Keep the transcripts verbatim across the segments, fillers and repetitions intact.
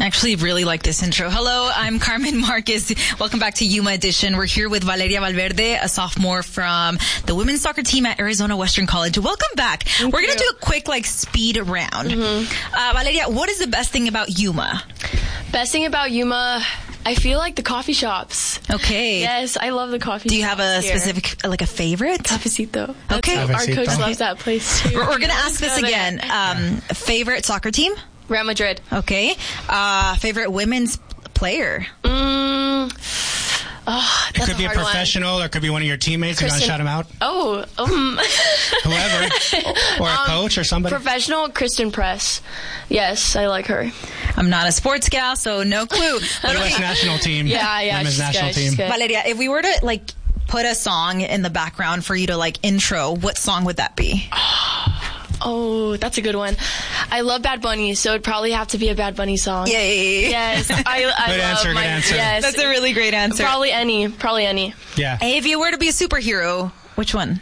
actually really like this intro. Hello, I'm Carmen Marquez. Welcome back to Yuma Edition. We're here with Valeria Valverde, a sophomore from the women's soccer team at Arizona Western College. Welcome back. Thank We're going to you. do a quick like speed round. Mm-hmm. Uh, Valeria, what is the best thing about Yuma? Best thing about Yuma, I feel like the coffee shops. Okay. Yes, I love the coffee shops. Do you have a here. specific, like a favorite? Cafecito. Okay. That's- Our Cafecito. coach loves that place too. We're, we're going to ask this Go there. again. Um, favorite soccer team? Real Madrid. Okay. Uh, favorite women's player? Mm, oh, It that's could be a hard one. professional or it could be one of your teammates. You want to Kristen- shout him out? Oh, um, Whoever. Or a Um, coach or somebody. professional Kristen Press. Yes, I like her. I'm not a sports gal, so no clue. But U S okay. national team. Yeah, yeah, Women's she's national good, she's team. good. Valeria, if we were to like put a song in the background for you to like intro, what song would that be? Oh, that's a good one. I love Bad Bunny, so it'd probably have to be a Bad Bunny song. Yay. Yes, I, I Good love answer, good my, answer. Yes, That's a really great answer. probably any, probably any. Yeah. If you were to be a superhero, which one?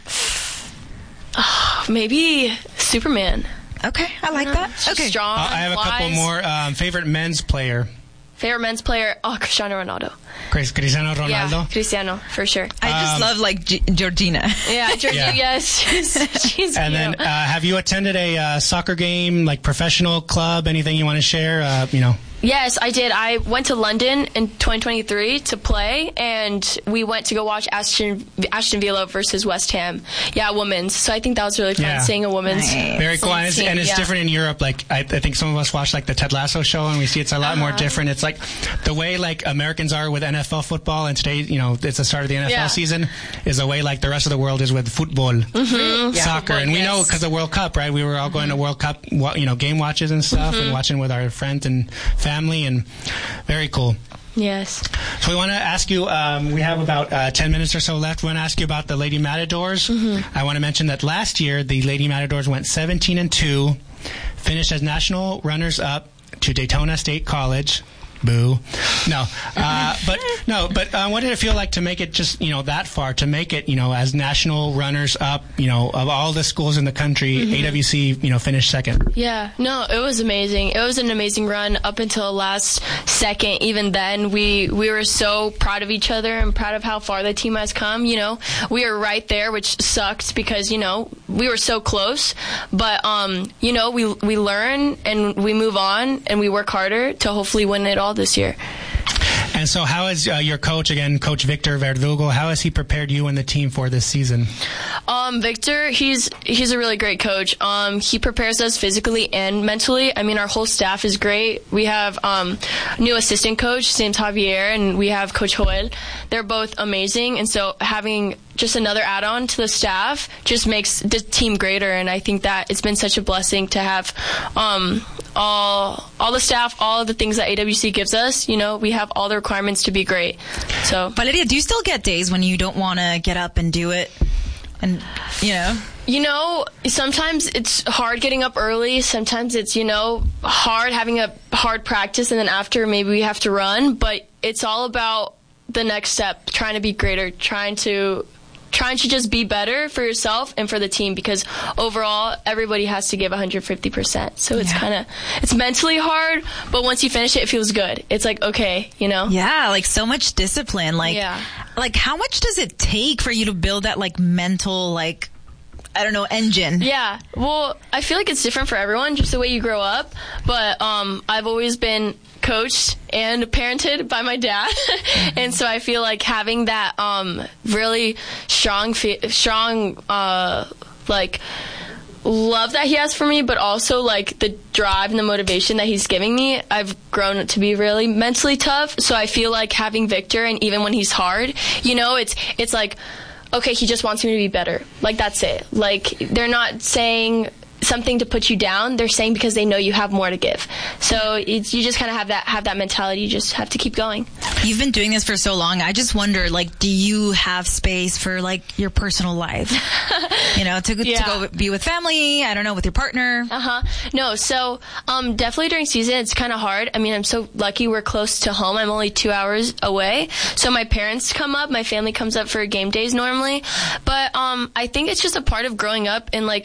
Maybe Superman. Okay, I like that. Okay. Strong. Uh, I have a couple wise. more. Um, favorite men's player? Favorite men's player? Oh, Cristiano Ronaldo. Chris- Cristiano Ronaldo. Yeah, Cristiano for sure. I just Um, love like G- Georgina. Yeah, Georgie. Yeah. Yes, she's, she's And then, cute. uh, have you attended a uh, soccer game, like professional club? Anything you want to share? Uh, you know. Yes, I did. I went to London in twenty twenty-three to play, and we went to go watch Aston Aston Villa versus West Ham. Yeah, women's. So I think that was really fun Yeah. seeing a women's. Nice. Very cool, and it's, team, and it's yeah. different in Europe. Like I, I think some of us watch like the Ted Lasso show, and we see it's a lot more Uh-huh. different. It's like the way like Americans are with N F L football, and today, you know, it's the start of the N F L Yeah. season, is the way like the rest of the world is with football, Mm-hmm. soccer, football, and we know yes. because the World Cup, right? We were all going to World Cup, wa- you know, game watches and stuff, Mm-hmm. and watching with our friends and family, and very cool. Yes. So we want to ask you, um, we have about uh, ten minutes or so left. We want to ask you about the Lady Matadors. Mm-hmm. I want to mention that last year, the Lady Matadors went seventeen and two, finished as national runners-up to Daytona State College. Boo. No. Uh, but, no, but uh, what did it feel like to make it just, you know, that far, to make it, you know, as national runners-up, you know, of all the schools in the country, Mm-hmm. A W C, you know, finished second? Yeah, no, it was amazing. It was an amazing run up until last second. Even then, we we were so proud of each other and proud of how far the team has come. You know, we were right there, which sucked because you know we were so close. But um, you know, we we learn and we move on and we work harder to hopefully win it all this year. And so how has uh, your coach, again, Coach Victor Verdugo, how has he prepared you and the team for this season? Um, Victor, he's he's a really great coach. Um, he prepares us physically and mentally. I mean, our whole staff is great. We have um, new assistant coach, his name's Javier, and we have Coach Joel. They're both amazing, and so having just another add-on to the staff just makes the team greater. And I think that it's been such a blessing to have um, all all the staff, all of the things that A W C gives us. You know, we have all the requirements to be great. So. Valeria, do you still get days when you don't want to get up and do it? And, you know? You know, sometimes it's hard getting up early. Sometimes it's, you know, hard having a hard practice and then after maybe we have to run. But it's all about the next step, trying to be greater, trying to trying to just be better for yourself and for the team because overall everybody has to give one hundred fifty percent. So it's Yeah. kind of, it's mentally hard, but once you finish it, it feels good. It's like, okay, you know? Yeah, like so much discipline. Like, Yeah. like how much does it take for you to build that like mental, like, I don't know, engine? Yeah, well, I feel like it's different for everyone, just the way you grow up. But um, I've always been coached and parented by my dad, and so I feel like having that um, really strong, fe- strong, uh, like love that he has for me, but also like the drive and the motivation that he's giving me. I've grown to be really mentally tough, so I feel like having Victor, and even when he's hard, you know, it's it's like, okay, he just wants me to be better. Like, that's it. Like, they're not saying something to put you down. They're saying because they know you have more to give. So it's, you just kind of have that have that mentality. You just have to keep going. You've been doing this for so long. I just wonder, like, do you have space for like your personal life? You know, to, Yeah. to go be with family. I don't know, with your partner. Uh huh. No, so um, definitely during season it's kind of hard. I mean, I'm so lucky we're close to home. I'm only two hours away, so my parents come up, my family comes up for game days normally. But um, I think it's just a part of growing up and like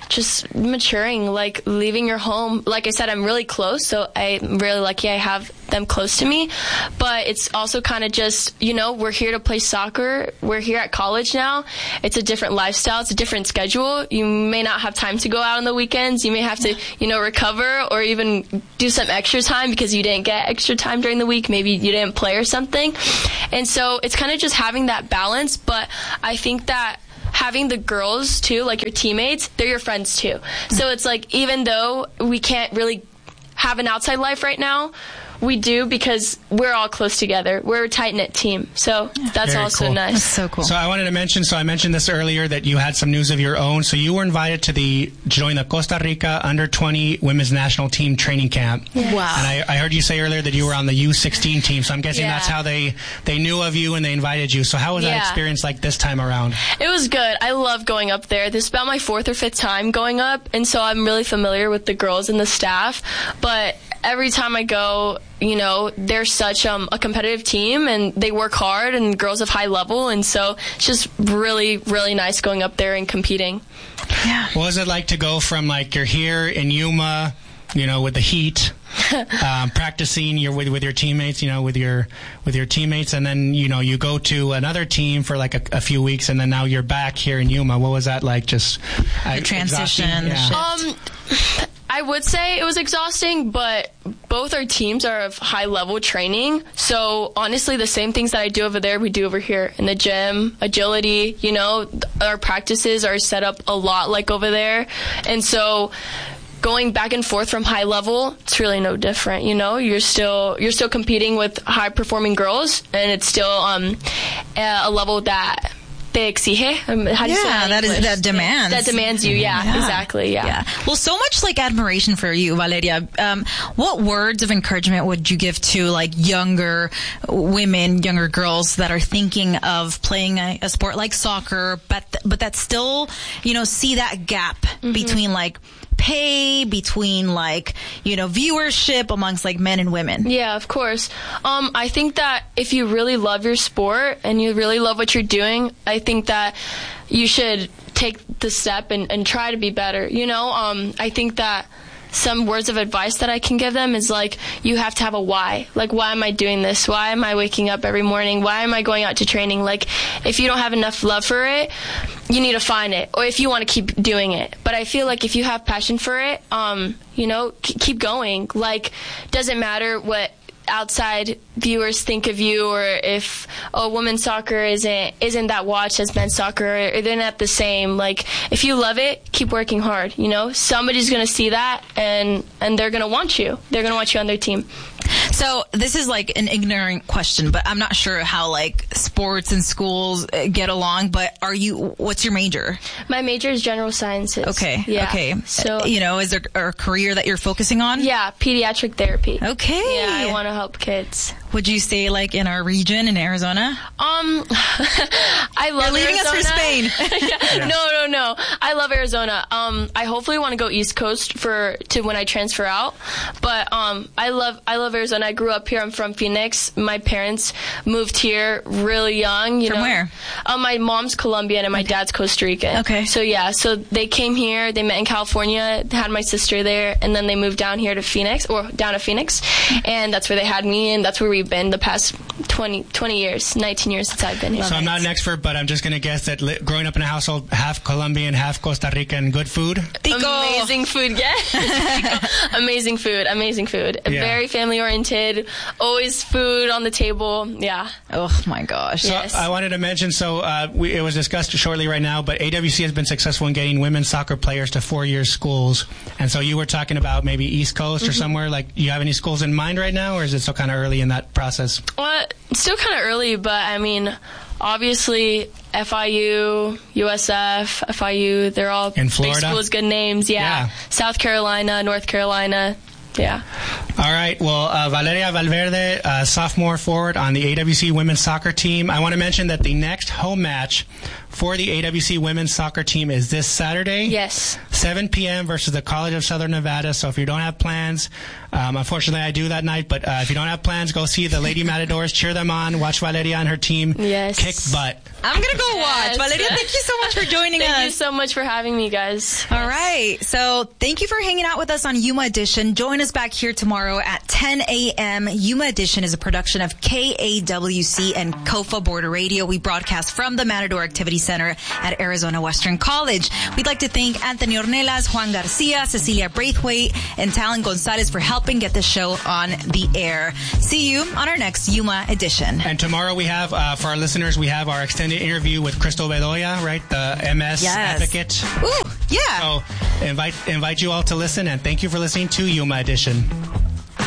just maturing, like leaving your home. Like I said, I'm really close, so I'm really lucky I have them close to me. But it's also kind of just, you know, we're here to play soccer. We're here at college now. It's a different lifestyle. It's a different schedule. You may not have time to go out on the weekends. You may have to, you know, recover or even do some extra time because you didn't get extra time during the week. Maybe you didn't play or something. And so it's kind of just having that balance. But I think that having the girls too, like your teammates, they're your friends too. So it's like, even though we can't really have an outside life right now, we do because we're all close together. We're a tight-knit team. So that's Very also cool. nice. That's so cool. So I wanted to mention, so I mentioned this earlier, that you had some news of your own. So you were invited to the join the Costa Rica under twenty women's national team training camp. Wow. And I, I heard you say earlier that you were on the U sixteen team. So I'm guessing Yeah. that's how they, they knew of you and they invited you. So how was that Yeah. experience like this time around? It was good. I love going up there. This is about my fourth or fifth time going up, and so I'm really familiar with the girls and the staff. But every time I go, you know, they're such um, a competitive team, and they work hard, and girls of high level, and so it's just really, really nice going up there and competing. Yeah. What was it like to go from, like, you're here in Yuma, you know, with the heat, um, practicing your with, with your teammates, you know, with your with your teammates, and then, you know, you go to another team for like a, a few weeks, and then now you're back here in Yuma. What was that like? Just uh, The transition, exhausting? the Yeah. shift. Um, I would say it was exhausting, but both our teams are of high level training. So honestly, the same things that I do over there, we do over here in the gym, agility, you know, our practices are set up a lot like over there. And so going back and forth from high level, it's really no different. You know, you're still, you're still competing with high performing girls, and it's still, um, a level that te exige. Um, how do you say Yeah, in that is English? that demands. That demands you. Yeah, Yeah. exactly. Yeah. Yeah. Well, so much like admiration for you, Valeria. Um, what words of encouragement would you give to like younger women, younger girls that are thinking of playing a, a sport like soccer, but but that still, you know, see that gap Mm-hmm. between like pay, between like, you know, viewership amongst like men and women? Yeah, of course. Um, I think that if you really love your sport and you really love what you're doing, I think that you should take the step and, and try to be better. You know, um, I think that some words of advice that I can give them is like, you have to have a why. Like, why am I doing this? Why am I waking up every morning? Why am I going out to training? Like, if you don't have enough love for it, you need to find it, or if you want to keep doing it. But I feel like if you have passion for it, um, you know, k- keep going. Like, doesn't matter what outside viewers think of you, or if oh women's soccer isn't isn't that watched as men's soccer, or they're not the same. Like, if you love it, keep working hard. You know, somebody's gonna see that, and and they're gonna want you. They're gonna want you on their team. So this is like an ignorant question, but I'm not sure how like sports and schools uh, get along. But are you? What's your major? My major is general sciences. Okay. Yeah. Okay. So Uh, you know, is there a career that you're focusing on? yeah, pediatric therapy. Okay. Yeah, I want to help kids. Would you stay like in our region in Arizona? Um, I love You're leaving Arizona. us for Spain. Yeah. No, no, no. I love Arizona. Um, I hopefully want to go East Coast for to when I transfer out. But um, I love I love Arizona. I grew up here. I'm from Phoenix. My parents moved here really young. You From know? where? Um, my mom's Colombian and my dad's Costa Rican. Okay. So yeah, so they came here. They met in California. Had my sister there, and then they moved down here to Phoenix, or down to Phoenix, and that's where they had me, and that's where we've been the past twenty, twenty years, nineteen years since I've been here. So I'm not an expert, but I'm just going to guess that li- growing up in a household half Colombian, half Costa Rican, good food? Tico. Amazing food, yeah. amazing food, amazing food. Yeah. Very family oriented. Always food on the table. Yeah. Oh my gosh. So Yes. I wanted to mention, so uh, we, it was discussed shortly right now, but A W C has been successful in getting women's soccer players to four-year schools. And so you were talking about maybe East Coast or somewhere. Like, you have any schools in mind right now, or is it still kind of early in that process? Well, it's still kind of early, but I mean, obviously F I U, U S F, F I U, they're all In Florida? big schools, good names. Yeah. Yeah. South Carolina, North Carolina. Yeah. All right. Well, uh, Valeria Valverde, uh, sophomore forward on the A W C women's soccer team. I want to mention that the next home match for the A W C women's soccer team is this Saturday. Yes. seven p.m. versus the College of Southern Nevada. So if you don't have plans, um, unfortunately I do that night, but uh, if you don't have plans, go see the Lady Matadors, cheer them on, watch Valeria and her team yes. kick butt. I'm going to go watch. Yes. Valeria, thank you so much for joining thank us. Thank you so much for having me, guys. All right. So thank you for hanging out with us on Yuma Edition. Join us back here tomorrow at ten a.m. Yuma Edition is a production of K A W C and Kofa Border Radio. We broadcast from the Matador Activity Center at Arizona Western College. We'd like to thank Anthony Ornelas, Juan Garcia, Cecilia Braithwaite, and Talon Gonzalez for helping get the show on the air. See you on our next Yuma Edition. And tomorrow we have, uh, for our listeners, we have our extended interview with Crystal Bedoya, right? The M S yes. advocate. Ooh, yeah. So invite invite you all to listen, and thank you for listening to Yuma Edition.